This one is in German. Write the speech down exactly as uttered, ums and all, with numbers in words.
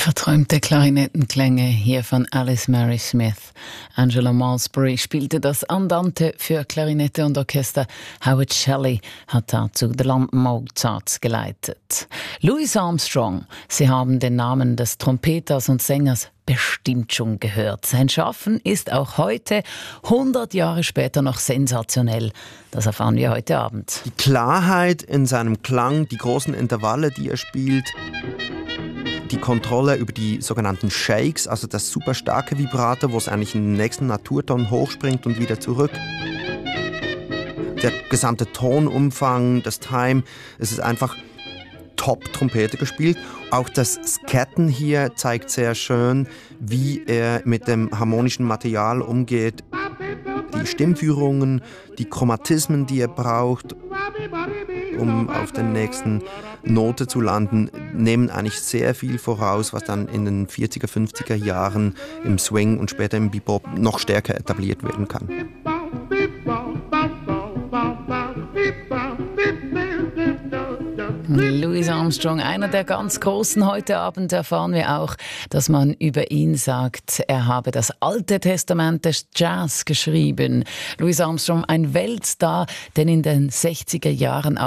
Verträumte Klarinettenklänge hier von Alice Mary Smith. Angela Malsbury spielte das Andante für Klarinette und Orchester. Howard Shelley hat dazu The London Mozarts geleitet. Louis Armstrong, Sie haben den Namen des Trompeters und Sängers bestimmt schon gehört. Sein Schaffen ist auch heute, hundert Jahre später, noch sensationell. Das erfahren wir heute Abend. Die Klarheit in seinem Klang, die großen Intervalle, die er spielt, die Kontrolle über die sogenannten Shakes, also das super starke Vibrato, wo es eigentlich in den nächsten Naturton hochspringt und wieder zurück. Der gesamte Tonumfang, das Time, es ist einfach Top-Trompete gespielt. Auch das Scatten hier zeigt sehr schön, wie er mit dem harmonischen Material umgeht. Die Stimmführungen, die Chromatismen, die er braucht, um auf den nächsten Note zu landen, nehmen eigentlich sehr viel voraus, was dann in den vierziger, fünfziger Jahren im Swing und später im Bebop noch stärker etabliert werden kann. Louis Armstrong, einer der ganz Großen. Heute Abend erfahren wir auch, dass man über ihn sagt, er habe das Alte Testament des Jazz geschrieben. Louis Armstrong, ein Weltstar, denn in den sechziger Jahren